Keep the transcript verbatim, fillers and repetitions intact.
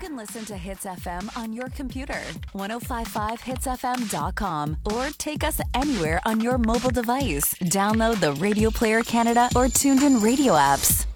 can listen to Hits F M on your computer, ten fifty-five hits f m dot com, or take us anywhere on your mobile device. Download the Radio Player Canada or Tuned In Radio apps.